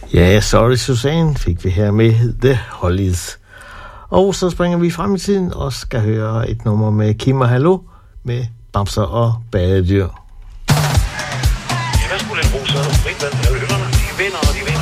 Ja, Sorry Susanne fik vi her med The Hollies. Og så springer vi frem i tiden og skal høre et nummer med Kim og Hallo med Bamser og Badedyr. Ja, hvad skulle en ro så? Frit valg af ølerne. De vinder, og de vinder.